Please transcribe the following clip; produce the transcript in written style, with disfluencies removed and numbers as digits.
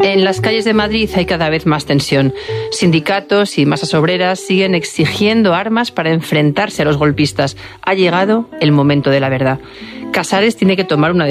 En las calles de Madrid hay cada vez más tensión. Sindicatos y masas obreras siguen exigiendo armas para enfrentarse a los golpistas. Ha llegado el momento de la verdad. Casares tiene que tomar una decisión.